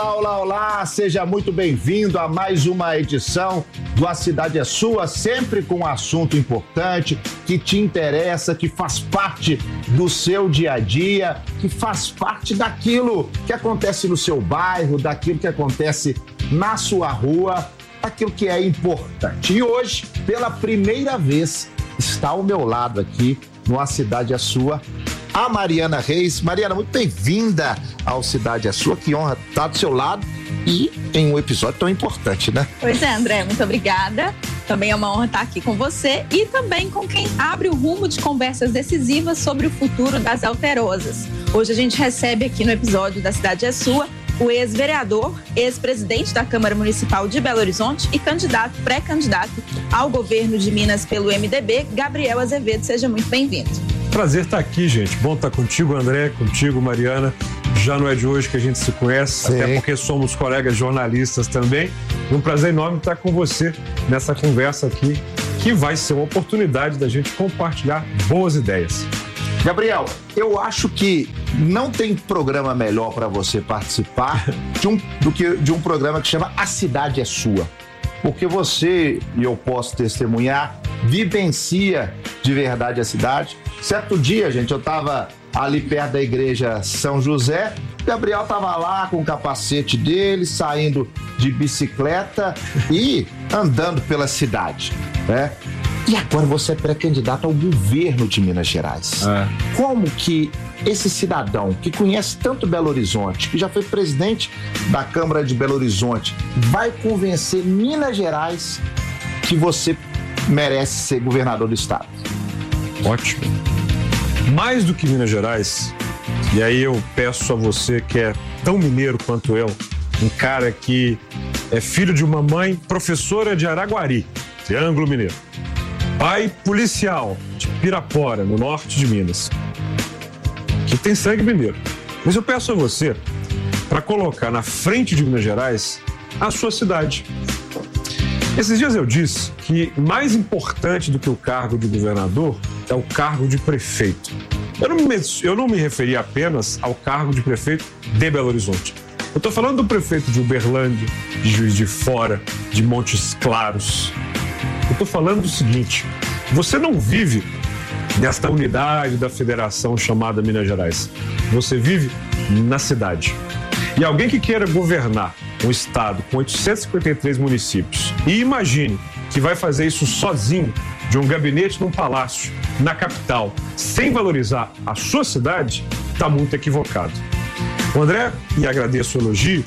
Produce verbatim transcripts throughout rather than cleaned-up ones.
Olá, olá, olá, seja muito bem-vindo a mais uma edição do A Cidade é Sua, sempre com um assunto importante que te interessa, que faz parte do seu dia a dia, que faz parte daquilo que acontece no seu bairro, daquilo que acontece na sua rua, daquilo que é importante. E hoje, pela primeira vez, está ao meu lado aqui no A Cidade é Sua, a Mariana Reis. Mariana, muito bem-vinda ao Cidade é Sua, que honra estar do seu lado e em um episódio tão importante, né? Pois é, André, muito obrigada. Também é uma honra estar aqui com você e também com quem abre o rumo de conversas decisivas sobre o futuro das alterosas. Hoje a gente recebe aqui no episódio da Cidade é Sua o ex-vereador, ex-presidente da Câmara Municipal de Belo Horizonte e candidato, pré-candidato ao governo de Minas pelo M D B, Gabriel Azevedo. Seja muito bem-vindo. Prazer estar aqui, gente. Bom estar contigo, André, contigo, Mariana. Já não é de hoje que a gente se conhece, Sim. até porque somos colegas jornalistas também. Um prazer enorme estar com você nessa conversa aqui, que vai ser uma oportunidade da gente compartilhar boas ideias. Gabriel, eu acho que não tem programa melhor para você participar de um, do que de um programa que chama A Cidade é Sua. Porque você, e eu posso testemunhar, vivencia de verdade a cidade. Certo dia, gente, eu estava ali perto da igreja São José, Gabriel estava lá com o capacete dele, saindo de bicicleta e andando pela cidade, né? E agora você é pré-candidato ao governo de Minas Gerais. É. Como que esse cidadão que conhece tanto Belo Horizonte, que já foi presidente da Câmara de Belo Horizonte, vai convencer Minas Gerais que você merece ser governador do estado? Ótimo. Mais do que Minas Gerais, e aí eu peço a você que é tão mineiro quanto eu, um cara que é filho de uma mãe professora de Araguari, Triângulo Mineiro, pai policial de Pirapora, no norte de Minas, que tem sangue mineiro. Mas eu peço a você para colocar na frente de Minas Gerais a sua cidade. Esses dias eu disse que mais importante do que o cargo de governador é o cargo de prefeito. Eu não me, eu não me referi apenas ao cargo de prefeito de Belo Horizonte. Eu estou falando do prefeito de Uberlândia, de Juiz de Fora, de Montes Claros. Eu estou falando do seguinte: você não vive nesta unidade da federação chamada Minas Gerais. Você vive na cidade. E alguém que queira governar um estado com oitocentos e cinquenta e três municípios e imagine que vai fazer isso sozinho, de um gabinete num palácio, na capital, sem valorizar a sua cidade, está muito equivocado. O André, e agradeço o elogio,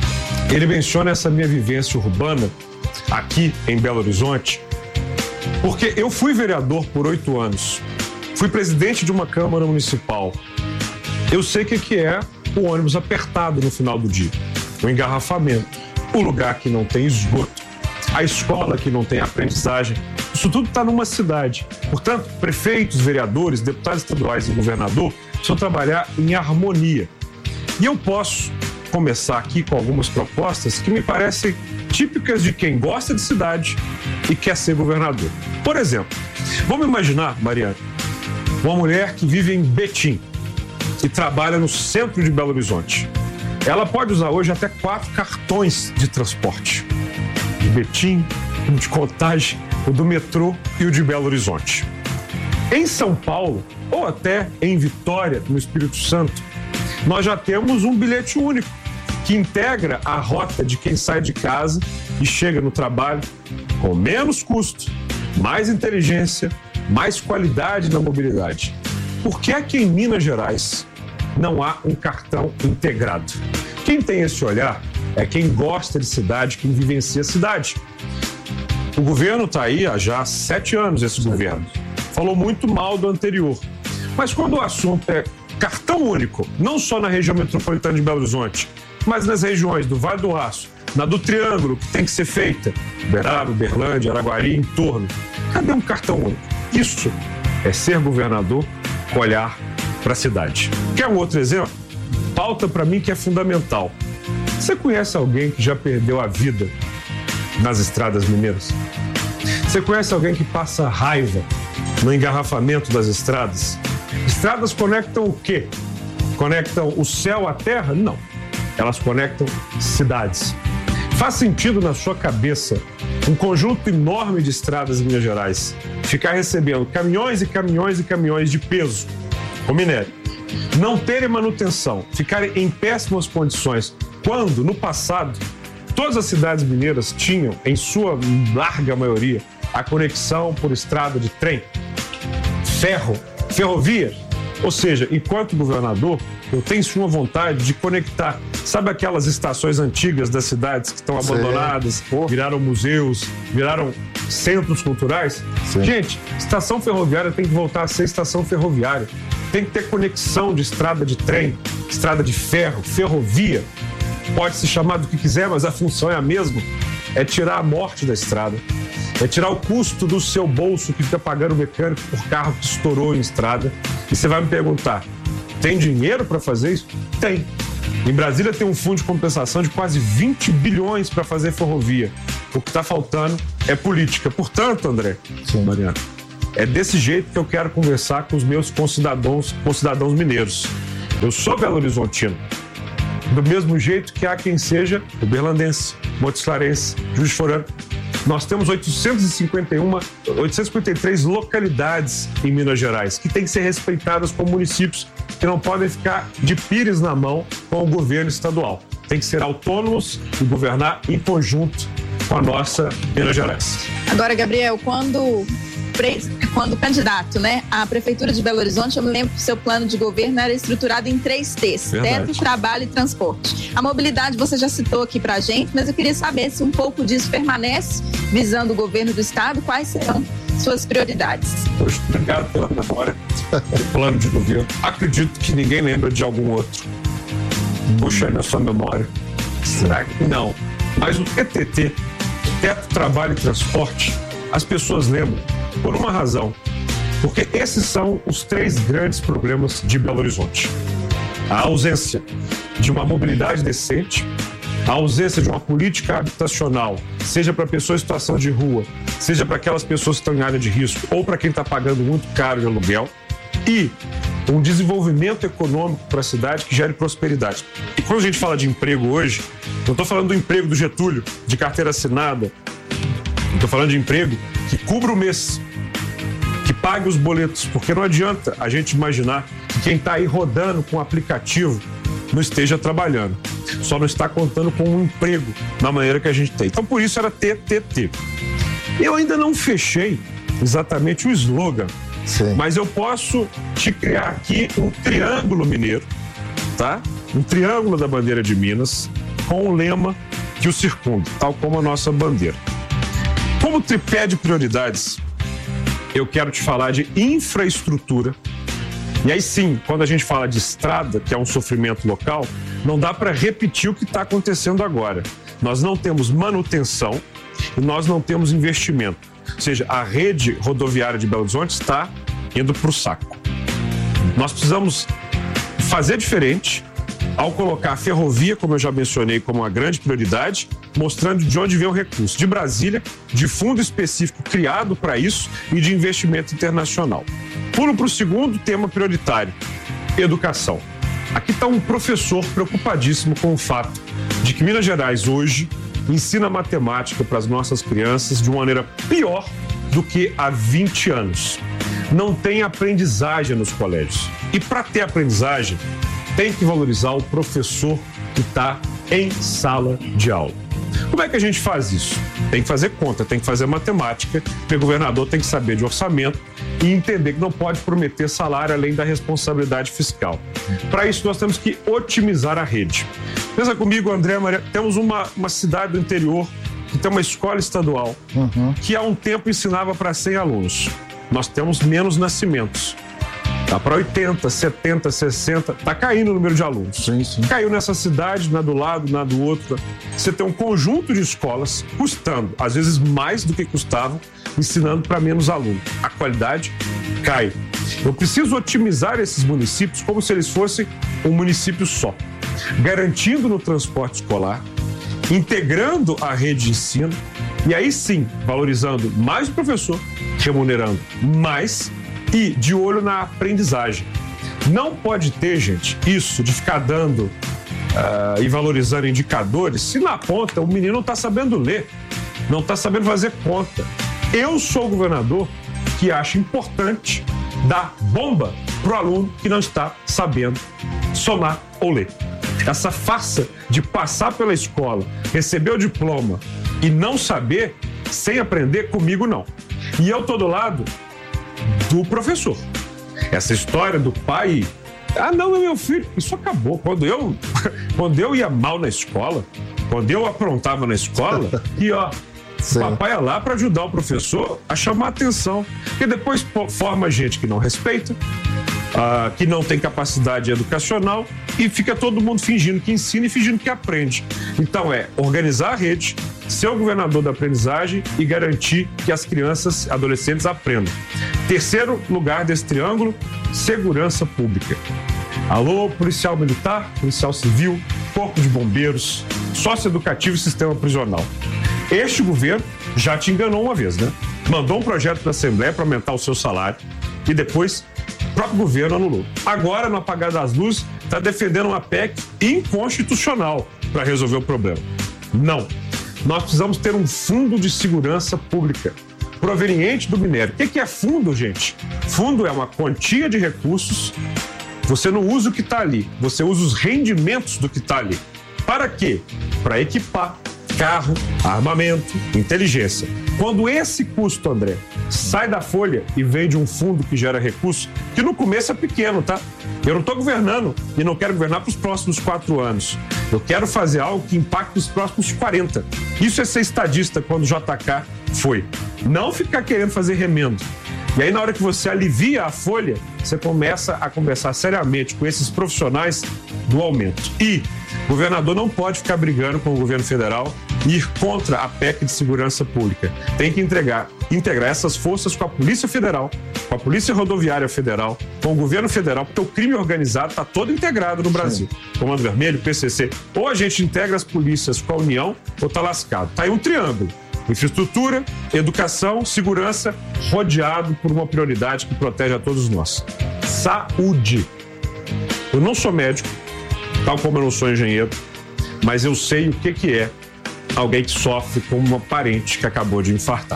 ele menciona essa minha vivência urbana aqui em Belo Horizonte, porque eu fui vereador por oito anos, fui presidente de uma Câmara Municipal. Eu sei o que é o ônibus apertado no final do dia, o engarrafamento, o lugar que não tem esgoto, a escola que não tem aprendizagem. Isso tudo está numa cidade. Portanto, prefeitos, vereadores, deputados estaduais e governador precisam trabalhar em harmonia. E eu posso começar aqui com algumas propostas que me parecem típicas de quem gosta de cidade e quer ser governador. Por exemplo, vamos imaginar, Mariana, uma mulher que vive em Betim e trabalha no centro de Belo Horizonte. Ela pode usar hoje até quatro cartões de transporte. De Betim, o de Contagem, o do metrô e o de Belo Horizonte. Em São Paulo, ou até em Vitória, no Espírito Santo, nós já temos um bilhete único que integra a rota de quem sai de casa e chega no trabalho com menos custo, mais inteligência, mais qualidade na mobilidade. Por que é que em Minas Gerais não há um cartão integrado? Quem tem esse olhar é quem gosta de cidade, quem vivencia a cidade. O governo está aí há já sete anos, esse governo. Falou muito mal do anterior. Mas quando o assunto é cartão único, não só na região metropolitana de Belo Horizonte, mas nas regiões do Vale do Aço, na do Triângulo, que tem que ser feita, Uberaba, Uberlândia, Araguari, em torno, cadê um cartão único? Isso é ser governador, olhar para a cidade. Quer um outro exemplo? Pauta para mim que é fundamental. Você conhece alguém que já perdeu a vida nas estradas mineiras? Você conhece alguém que passa raiva no engarrafamento das estradas? Estradas conectam o quê? Conectam o céu à terra? Não. elas conectam cidades. Faz sentido na sua cabeça um conjunto enorme de estradas em Minas Gerais ficar recebendo caminhões e caminhões e caminhões de peso com minério, não terem manutenção, ficarem em péssimas condições, quando, no passado, todas as cidades mineiras tinham, em sua larga maioria, a conexão por estrada de trem, ferro, ferrovia. Ou seja, enquanto governador, eu tenho sim uma vontade de conectar. Sabe aquelas estações antigas das cidades que estão abandonadas, Sim. viraram museus, viraram centros culturais? Sim. Gente, estação ferroviária tem que voltar a ser estação ferroviária. Tem que ter conexão de estrada de trem, estrada de ferro, ferrovia. Pode se chamar do que quiser, mas a função é a mesma. É tirar a morte da estrada. É tirar o custo do seu bolso que fica pagando o mecânico por carro que estourou em estrada. E você vai me perguntar, tem dinheiro para fazer isso? Tem. Em Brasília tem um fundo de compensação de quase vinte bilhões para fazer ferrovia. O que está faltando é política. Portanto, André, Sim. Mariana, é desse jeito que eu quero conversar com os meus concidadãos, concidadãos mineiros. Eu sou belo-horizontino. Do mesmo jeito que há quem seja uberlandense, montes clarense, Juiz de Fora. Nós temos oitocentas e cinquenta e uma, oitocentas e cinquenta e três localidades em Minas Gerais que têm que ser respeitadas como municípios que não podem ficar de pires na mão com o governo estadual. Tem que ser autônomos e governar em conjunto com a nossa Minas Gerais. Agora, Gabriel, quando... Quando candidato, né, à Prefeitura de Belo Horizonte, eu me lembro que o seu plano de governo era estruturado em três T's: teto, trabalho e transporte. A mobilidade você já citou aqui pra gente, mas eu queria saber se um pouco disso permanece visando o governo do estado. Quais serão suas prioridades? Poxa, obrigado pela memória do plano de governo. Acredito que ninguém lembra de algum outro. Puxa aí na sua memória. Será que não? Mas o T T T, teto, trabalho e transporte, as pessoas lembram por uma razão, porque esses são os três grandes problemas de Belo Horizonte: a ausência de uma mobilidade decente, a ausência de uma política habitacional, seja para pessoas em situação de rua, seja para aquelas pessoas que estão em área de risco ou para quem está pagando muito caro de aluguel, e um desenvolvimento econômico para a cidade que gere prosperidade. E quando a gente fala de emprego hoje, não estou falando do emprego do Getúlio, de carteira assinada, estou falando de emprego que cubra o mês, que pague os boletos, porque não adianta a gente imaginar que quem está aí rodando com o aplicativo não esteja trabalhando, só não está contando com um emprego na maneira que a gente tem. Então, por isso era T T T. Eu ainda não fechei exatamente o slogan, Sim. mas eu posso te criar aqui um triângulo mineiro, tá? Um triângulo da bandeira de Minas, com o lema que o circunda, tal como a nossa bandeira. Como tripé de prioridades, eu quero te falar de infraestrutura. E aí sim, quando a gente fala de estrada, que é um sofrimento local, não dá para repetir o que está acontecendo agora. Nós não temos manutenção e nós não temos investimento. Ou seja, a rede rodoviária de Belo Horizonte está indo para o saco. Nós precisamos fazer diferente ao colocar a ferrovia, como eu já mencionei, como uma grande prioridade, mostrando de onde vem o recurso. De Brasília, de fundo específico criado para isso e de investimento internacional. Pulo para o segundo tema prioritário: educação. Aqui está um professor preocupadíssimo com o fato de que Minas Gerais hoje ensina matemática para as nossas crianças de uma maneira pior do que há vinte anos. Não tem aprendizagem nos colégios. E para ter aprendizagem, tem que valorizar o professor que está em sala de aula. Como é que a gente faz isso? Tem que fazer conta, tem que fazer matemática, porque o governador tem que saber de orçamento e entender que não pode prometer salário além da responsabilidade fiscal. Para isso, nós temos que otimizar a rede. Pensa comigo, André, Maria, temos uma, uma cidade do interior que tem uma escola estadual uhum. que há um tempo ensinava para cem alunos. Nós temos menos nascimentos. Tá para oitenta, setenta, sessenta, tá caindo o número de alunos. Sim, sim. Caiu nessa cidade, na do lado, na do outro. Você tem um conjunto de escolas custando, às vezes mais do que custavam, ensinando para menos alunos. A qualidade cai. Eu preciso otimizar esses municípios como se eles fossem um município só, garantindo no transporte escolar, integrando a rede de ensino e aí sim valorizando mais o professor, remunerando mais e de olho na aprendizagem. Não pode ter, gente, isso de ficar dando uh, e valorizando indicadores se na ponta o menino não está sabendo ler, não está sabendo fazer conta. Eu sou o governador que acha importante dar bomba para o aluno que não está sabendo somar ou ler. Essa farsa de passar pela escola, receber o diploma e não saber, sem aprender, comigo não. E eu estou do lado do professor. Essa história do pai, ah não, é meu filho, isso acabou. Quando eu, quando eu ia mal na escola, quando eu aprontava na escola, e ó, Sim. o papai ia lá para ajudar o professor a chamar a atenção. Porque depois forma gente que não respeita, Uh, que não tem capacidade educacional e fica todo mundo fingindo que ensina e fingindo que aprende. Então é organizar a rede, ser o governador da aprendizagem e garantir que as crianças e adolescentes aprendam. Terceiro lugar desse triângulo, segurança pública. Alô, policial militar, policial civil, corpo de bombeiros, socioeducativo e sistema prisional. Este governo já te enganou uma vez, né? Mandou um projeto para a Assembleia para aumentar o seu salário e depois o próprio governo anulou. Agora, no apagar das luzes, está defendendo uma P E C inconstitucional para resolver o problema. Não. Nós precisamos ter um fundo de segurança pública proveniente do minério. O que é fundo, gente? Fundo é uma quantia de recursos. Você não usa o que está ali, você usa os rendimentos do que está ali. Para quê? Para equipar carro, armamento, inteligência. Quando esse custo, André, sai da folha e vem de um fundo que gera recursos, que no começo é pequeno, tá? Eu não estou governando e não quero governar para os próximos quatro anos. Eu quero fazer algo que impacte os próximos quarenta. Isso é ser estadista quando o J K foi. Não ficar querendo fazer remendo. E aí, na hora que você alivia a folha, você começa a conversar seriamente com esses profissionais do aumento. E o governador não pode ficar brigando com o governo federal e ir contra a P E C de segurança pública. Tem que entregar, integrar essas forças com a Polícia Federal, com a Polícia Rodoviária Federal, com o governo federal, porque o crime organizado está todo integrado no Brasil. Sim. Comando Vermelho, P C C. Ou a gente integra as polícias com a União, ou está lascado. Está aí um triângulo. Infraestrutura, educação, segurança, rodeado por uma prioridade que protege a todos nós. Saúde. Eu não sou médico, tal como eu não sou engenheiro, mas eu sei o que, que é alguém que sofre com uma parente que acabou de infartar.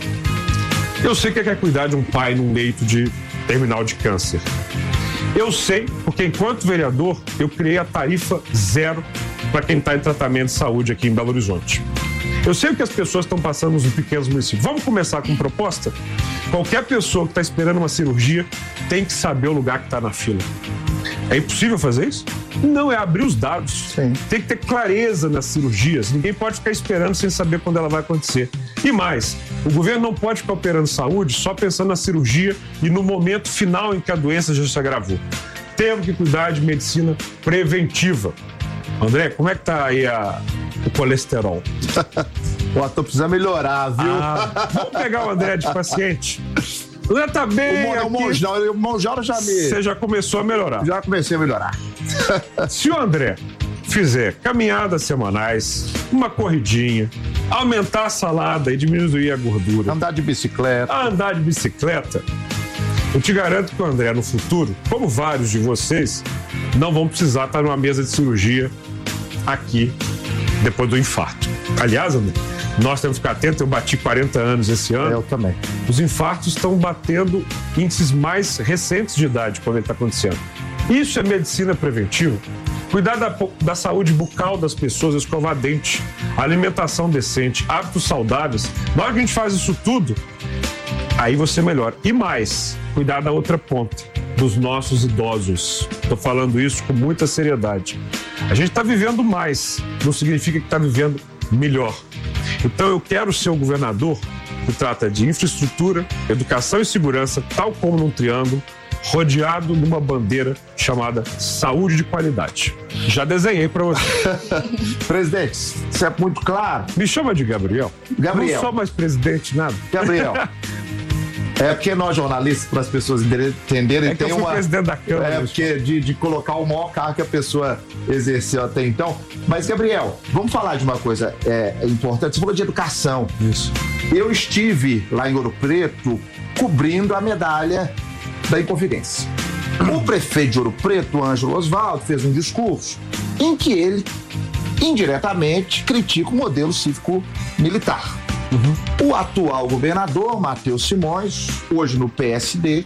Eu sei o que é cuidar de um pai num leito de terminal de câncer. Eu sei, porque enquanto vereador, eu criei a tarifa zero para quem está em tratamento de saúde aqui em Belo Horizonte. Eu sei o que as pessoas estão passando nos pequenos municípios. Vamos começar com proposta? Qualquer pessoa que está esperando uma cirurgia tem que saber o lugar que está na fila. É impossível fazer isso? Não, é abrir os dados. Sim. Tem que ter clareza nas cirurgias. Ninguém pode ficar esperando sem saber quando ela vai acontecer. E mais, o governo não pode ficar operando saúde só pensando na cirurgia e no momento final em que a doença já se agravou. Temos que cuidar de medicina preventiva. André, como é que tá aí a, o colesterol? Pô, tô precisando melhorar, viu? Ah, vamos pegar o André de paciente. O André tá bem. O Monjora, o Monjora já me... Você já começou a melhorar. Já comecei a melhorar. Se o André fizer caminhadas semanais, uma corridinha, aumentar a salada e diminuir a gordura, andar de bicicleta. Andar de bicicleta, eu te garanto que o André, no futuro, como vários de vocês, não vão precisar estar numa mesa de cirurgia aqui depois do infarto. Aliás, André, nós temos que ficar atentos. Eu bati quarenta anos esse ano. Eu também. Os infartos estão batendo índices mais recentes de idade quando ele está acontecendo. Isso é medicina preventiva. Cuidar da, da saúde bucal das pessoas, escovar dente, alimentação decente, hábitos saudáveis. Na hora que a gente faz isso tudo, aí você melhora. E mais, cuidar da outra ponta, dos nossos idosos. Estou falando isso com muita seriedade. A gente está vivendo mais, não significa que está vivendo melhor. Então eu quero ser o governador que trata de infraestrutura, educação e segurança, tal como num triângulo, rodeado de uma bandeira chamada saúde de qualidade. Já desenhei para você. Presidente, isso é muito claro. Me chama de Gabriel. Gabriel. Não sou mais presidente, nada. Gabriel. É porque nós jornalistas, para as pessoas entenderem, é que tem eu fui uma... presidente da Câmara. É porque de, de colocar o maior cargo que a pessoa exerceu até então. Mas, Gabriel, vamos falar de uma coisa é, importante. Você falou de educação. Isso. Eu estive lá em Ouro Preto cobrindo a medalha da Inconfidência. O prefeito de Ouro Preto, Ângelo Osvaldo, fez um discurso em que ele, indiretamente, critica o modelo cívico-militar. Uhum. O atual governador, Matheus Simões, hoje no P S D,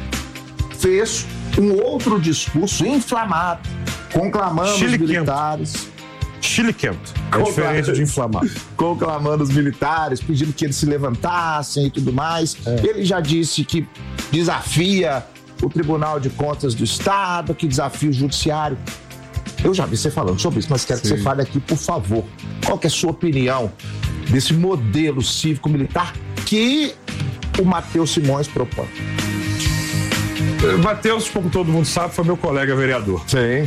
fez um outro discurso inflamado, conclamando Chile os militares... Quente. Chile quente, é diferente de inflamado. Conclamando os militares, pedindo que eles se levantassem e tudo mais. É. Ele já disse que desafia o Tribunal de Contas do Estado, que desafia o Judiciário. Eu já vi você falando sobre isso, mas quero Sim. que você fale aqui, por favor. Qual que é a sua opinião desse modelo cívico-militar que o Matheus Simões propõe? Matheus, como todo mundo sabe, foi meu colega vereador. Sim.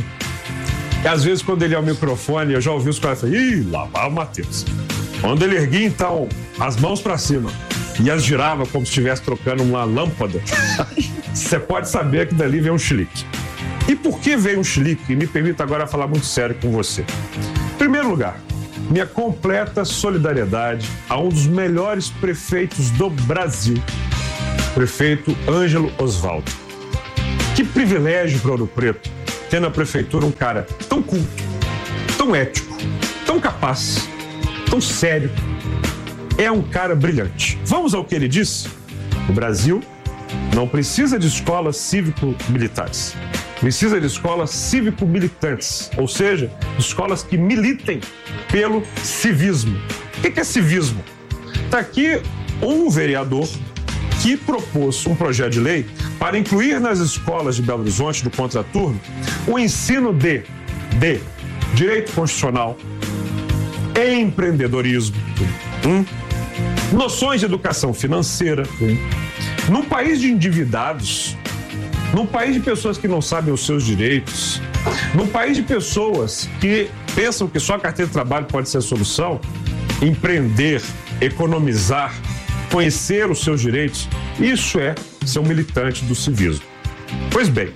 E às vezes, quando ele ia ao microfone, eu já ouvi os caras falarem, ih, lá vai o Matheus. Quando ele erguia, então, as mãos pra cima e as girava como se estivesse trocando uma lâmpada, você pode saber que dali vem um chilique. E por que veio um chilique? E me permita agora falar muito sério com você. Em primeiro lugar, minha completa solidariedade a um dos melhores prefeitos do Brasil, prefeito Ângelo Osvaldo. Que privilégio para Ouro Preto ter na prefeitura um cara tão culto, tão ético, tão capaz, tão sério. É um cara brilhante. Vamos ao que ele disse? O Brasil não precisa de escolas cívico-militares. Precisa de escolas cívico-militantes, ou seja, escolas que militem pelo civismo. O que é civismo? Está aqui um vereador que propôs um projeto de lei para incluir nas escolas de Belo Horizonte, do contraturno, o ensino de, de direito constitucional, empreendedorismo, hum, noções de educação financeira. Hum. Num país de endividados, num país de pessoas que não sabem os seus direitos, num país de pessoas que pensam que só a carteira de trabalho pode ser a solução, empreender, economizar, conhecer os seus direitos, isso é ser um militante do civismo. Pois bem,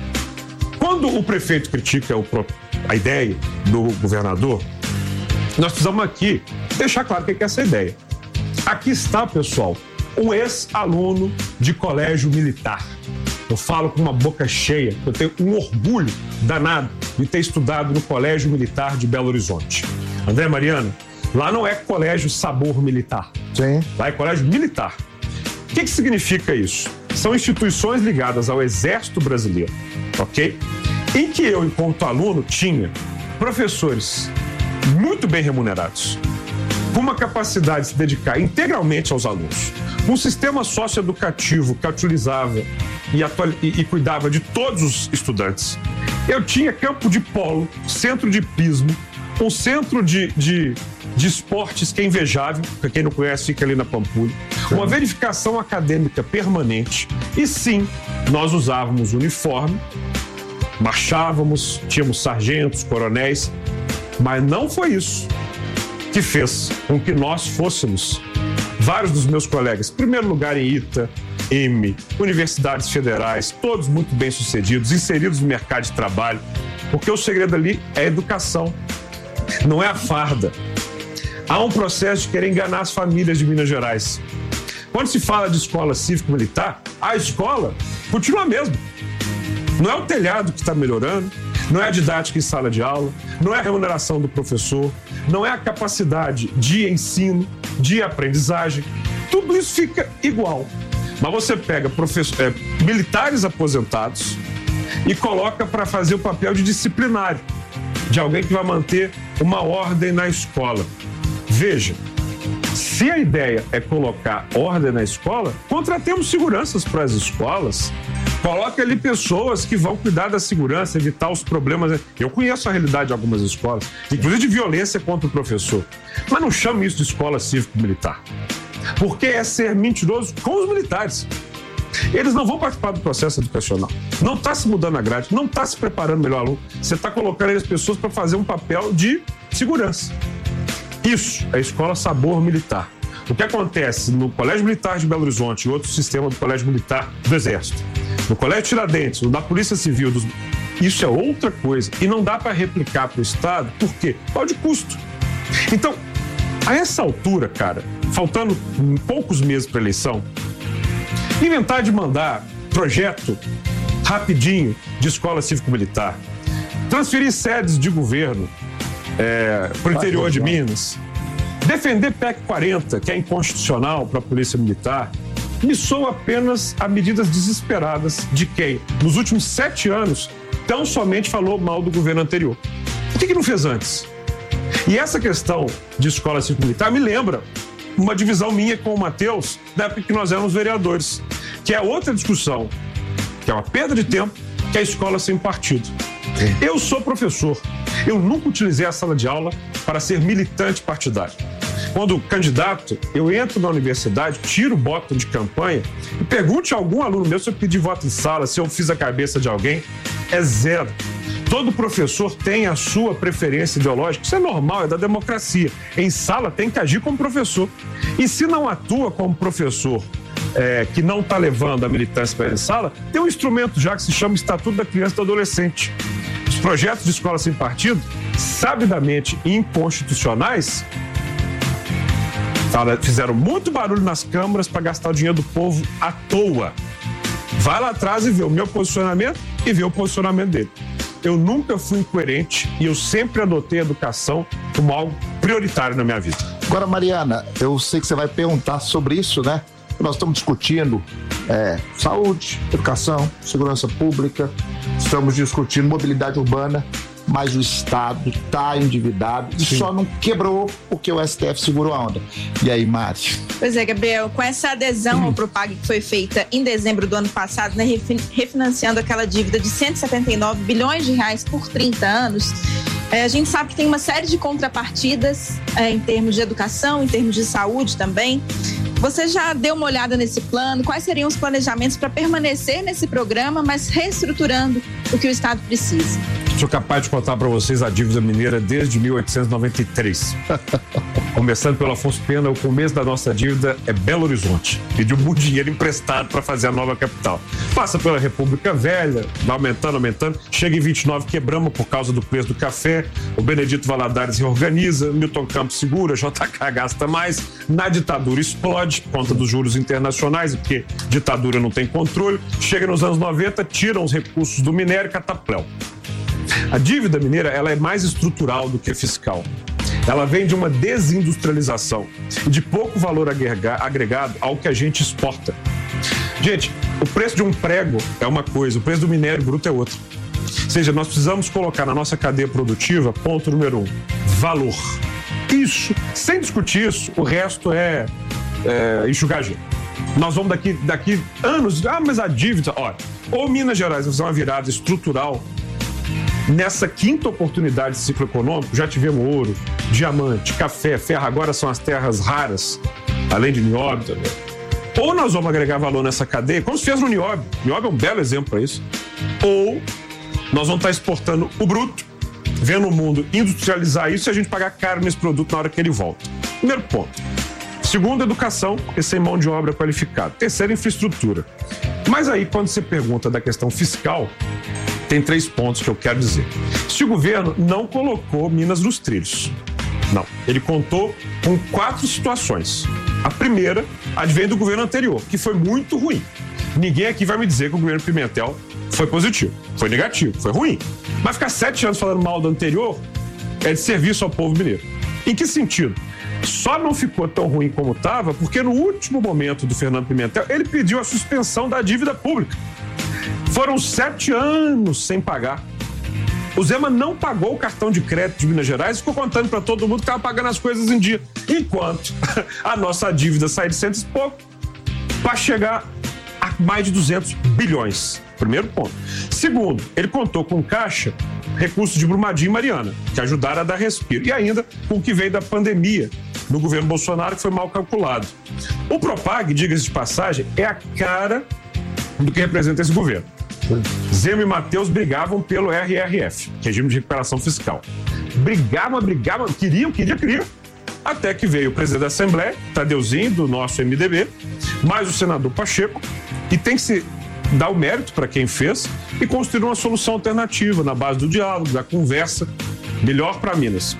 quando o prefeito critica o, a ideia do governador, nós precisamos aqui deixar claro o que é essa ideia. Aqui está, pessoal, um ex-aluno de colégio militar. Eu falo com uma boca cheia, eu tenho um orgulho danado de ter estudado no Colégio Militar de Belo Horizonte. André Mariano, lá não é colégio sabor militar. Sim. Lá é colégio militar. O que, que significa isso? São instituições ligadas ao Exército Brasileiro, ok? Em que eu, enquanto aluno, tinha professores muito bem remunerados, com uma capacidade de se dedicar integralmente aos alunos, um sistema socioeducativo que utilizava e, atual... e, e cuidava de todos os estudantes. Eu tinha campo de polo, centro de hipismo, um centro de, de, de esportes que é invejável, para quem não conhece, fica ali na Pampulha, uma verificação acadêmica permanente, e sim, nós usávamos uniforme, marchávamos, tínhamos sargentos, coronéis, mas não foi isso que fez com que nós fôssemos, vários dos meus colegas, em primeiro lugar em ITA, M, universidades federais, todos muito bem sucedidos, inseridos no mercado de trabalho, porque o segredo ali é a educação, não é a farda. Há um processo de querer enganar as famílias de Minas Gerais. Quando se fala de escola cívico-militar, a escola continua a mesma. Não é o telhado que está melhorando, não é a didática em sala de aula, não é a remuneração do professor, não é a capacidade de ensino, de aprendizagem. Tudo isso fica igual. Mas você pega professor, é, militares aposentados e coloca para fazer o papel de disciplinário, de alguém que vai manter uma ordem na escola. Veja, se a ideia é colocar ordem na escola, contratemos seguranças para as escolas. Coloque ali pessoas que vão cuidar da segurança, evitar os problemas. Eu conheço a realidade de algumas escolas, inclusive de violência contra o professor. Mas não chame isso de escola cívico-militar, porque é ser mentiroso com os militares. Eles não vão participar do processo educacional. Não está se mudando a grade, não está se preparando melhor aluno. Você está colocando as pessoas para fazer um papel de segurança. Isso é escola sabor militar. O que acontece no Colégio Militar de Belo Horizonte e outro sistema do Colégio Militar do Exército, no Colégio Tiradentes, no da Polícia Civil, dos... isso é outra coisa. E não dá para replicar para o Estado, por quê? Qual de custo? Então, a essa altura, cara, faltando poucos meses para a eleição, inventar de mandar projeto rapidinho de escola cívico-militar, transferir sedes de governo é, para o interior de Minas, defender P E C quarenta, que é inconstitucional para a Polícia Militar, me soa apenas a medidas desesperadas de quem, nos últimos sete anos, tão somente falou mal do governo anterior. Por que que não fez antes? E essa questão de escola cívico-militar me lembra uma divisão minha com o Matheus, na época que nós éramos vereadores, que é outra discussão, que é uma perda de tempo, que é a escola sem partido. Sim. Eu sou professor, eu nunca utilizei a sala de aula para ser militante partidário. Quando candidato, eu entro na universidade, tiro o botão de campanha e pergunte a algum aluno meu se eu pedi voto em sala, se eu fiz a cabeça de alguém. É zero. Todo professor tem a sua preferência ideológica, isso é normal, é da democracia. Em sala tem que agir como professor. E se não atua como professor é, que não está levando a militância para a sala, tem um instrumento já que se chama Estatuto da Criança e do Adolescente. Os projetos de escola sem partido, sabidamente inconstitucionais, fizeram muito barulho nas câmaras para gastar o dinheiro do povo à toa. Vai lá atrás e vê o meu posicionamento e vê o posicionamento dele. Eu nunca fui incoerente e eu sempre adotei a educação como algo prioritário na minha vida. Agora, Mariana, eu sei que você vai perguntar sobre isso, né? Nós estamos discutindo é, saúde, educação, segurança pública, estamos discutindo mobilidade urbana, mas o Estado está endividado e Sim. só não quebrou porque o S T F segurou a onda. E aí, Mari? Pois é, Gabriel, com essa adesão hum. ao Propag que foi feita em dezembro do ano passado, né, refinanciando aquela dívida de cento e setenta e nove bilhões de reais por trinta anos, é, a gente sabe que tem uma série de contrapartidas é, em termos de educação, em termos de saúde também. Você já deu uma olhada nesse plano? Quais seriam os planejamentos para permanecer nesse programa, mas reestruturando o que o Estado precisa? Sou capaz de contar para vocês a dívida mineira desde mil oitocentos e noventa e três. Começando pelo Afonso Pena, o começo da nossa dívida é Belo Horizonte. Pediu muito dinheiro emprestado para fazer a nova capital. Passa pela República Velha, vai aumentando, aumentando. Chega em vinte e nove, quebramos por causa do preço do café. O Benedito Valadares reorganiza, Milton Campos segura, J K gasta mais. Na ditadura explode, por conta dos juros internacionais, porque ditadura não tem controle. Chega nos anos noventa, tiram os recursos do minério e catapléu. A dívida mineira, ela é mais estrutural do que fiscal. Ela vem de uma desindustrialização e de pouco valor agregado ao que a gente exporta. Gente, o preço de um prego é uma coisa, o preço do minério bruto é outra. Ou seja, nós precisamos colocar na nossa cadeia produtiva, ponto número um, valor. Isso, sem discutir isso, o resto é, é enxugar gelo. Nós vamos daqui, daqui anos, ah, mas a dívida, olha, ou Minas Gerais vai fazer uma virada estrutural. Nessa quinta oportunidade de ciclo econômico, já tivemos ouro, diamante, café, ferro, agora são as terras raras, além de nióbio também. Ou nós vamos agregar valor nessa cadeia, como se fez no nióbio. Nióbio é um belo exemplo para isso. Ou nós vamos estar exportando o bruto, vendo o mundo industrializar isso e a gente pagar caro nesse produto na hora que ele volta. Primeiro ponto. Segundo, educação e sem mão de obra qualificada. Terceiro, infraestrutura. Mas aí, quando você pergunta da questão fiscal, tem três pontos que eu quero dizer. Se o governo não colocou Minas nos trilhos, não. Ele contou com quatro situações. A primeira advém do governo anterior, que foi muito ruim. Ninguém aqui vai me dizer que o governo Pimentel foi positivo, foi negativo, foi ruim. Mas ficar sete anos falando mal do anterior é de serviço ao povo mineiro. Em que sentido? Só não ficou tão ruim como estava porque no último momento do Fernando Pimentel, ele pediu a suspensão da dívida pública. Foram sete anos sem pagar. O Zema não pagou o cartão de crédito de Minas Gerais e ficou contando para todo mundo que estava pagando as coisas em dia. Enquanto a nossa dívida sai de cento e pouco para chegar a mais de duzentos bilhões. Primeiro ponto. Segundo, ele contou com caixa, recursos de Brumadinho e Mariana, que ajudaram a dar respiro. E ainda com o que veio da pandemia no governo Bolsonaro, que foi mal calculado. O Propag, diga-se de passagem, é a cara do que representa esse governo. Zema e Matheus brigavam pelo R R F, Regime de Recuperação Fiscal. Brigavam, brigavam, queriam, queriam, queriam. Até que veio o presidente da Assembleia, Tadeuzinho, do nosso M D B, mais o senador Pacheco, e tem que se dar o mérito para quem fez e construir uma solução alternativa na base do diálogo, da conversa, melhor para Minas.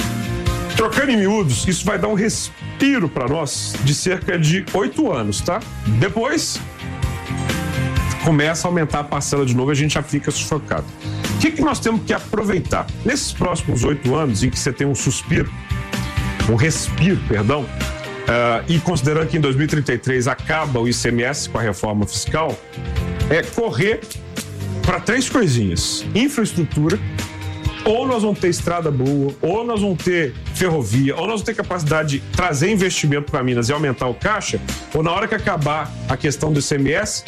Trocando em miúdos, isso vai dar um respiro para nós de cerca de oito anos, tá? Depois começa a aumentar a parcela de novo e a gente já fica sufocado. O que, que nós temos que aproveitar? Nesses próximos oito anos, em que você tem um suspiro, um respiro, perdão, uh, e considerando que em dois mil e trinta e três acaba o I C M S com a reforma fiscal, é correr para três coisinhas: infraestrutura, ou nós vamos ter estrada boa, ou nós vamos ter ferrovia, ou nós vamos ter capacidade de trazer investimento para Minas e aumentar o caixa, ou na hora que acabar a questão do I C M S,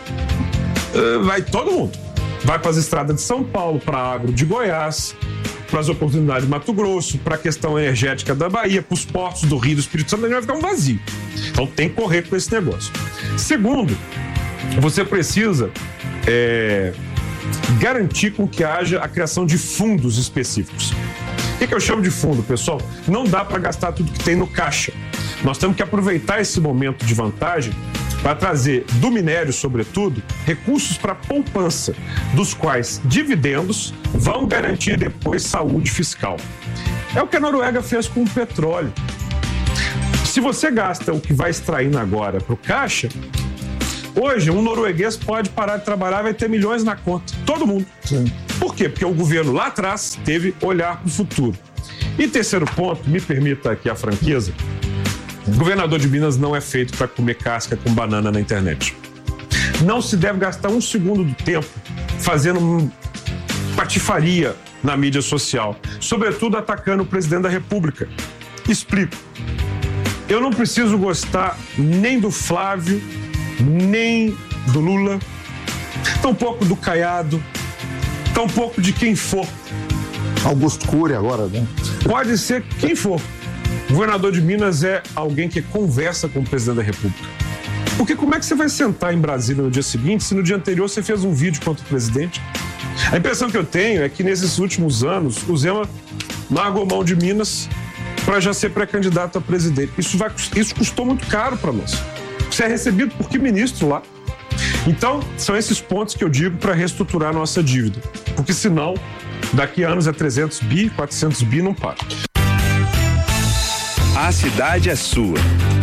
vai todo mundo. Vai para as estradas de São Paulo, para a agro de Goiás, para as oportunidades de Mato Grosso, para a questão energética da Bahia, para os portos do Rio do Espírito Santo, vai ficar um vazio. Então tem que correr com esse negócio. Segundo, você precisa é, garantir com que haja a criação de fundos específicos. O que, que eu chamo de fundo, pessoal? Não dá para gastar tudo que tem no caixa. Nós temos que aproveitar esse momento de vantagem para trazer do minério, sobretudo, recursos para poupança, dos quais dividendos vão garantir depois saúde fiscal. É o que a Noruega fez com o petróleo. Se você gasta o que vai extraindo agora para o caixa, hoje um norueguês pode parar de trabalhar e vai ter milhões na conta. Todo mundo. Sim. Por quê? Porque o governo lá atrás teve olhar para o futuro. E terceiro ponto, me permita aqui a franqueza, o governador de Minas não é feito para comer casca com banana na internet. Não se deve gastar um segundo do tempo fazendo patifaria na mídia social, sobretudo atacando o presidente da República. Explico. Eu não preciso gostar nem do Flávio, nem do Lula, tampouco do Caiado, tampouco de quem for. Augusto Cury agora, né? Pode ser quem for. O governador de Minas é alguém que conversa com o presidente da República. Porque como é que você vai sentar em Brasília no dia seguinte se no dia anterior você fez um vídeo contra o presidente? A impressão que eu tenho é que nesses últimos anos o Zema largou mão de Minas para já ser pré-candidato a presidente. Isso, vai, isso custou muito caro para nós. Você é recebido por que ministro lá? Então, são esses pontos que eu digo para reestruturar a nossa dívida. Porque senão, daqui a anos é trezentos bi, quatrocentos bi, não para. A cidade é sua.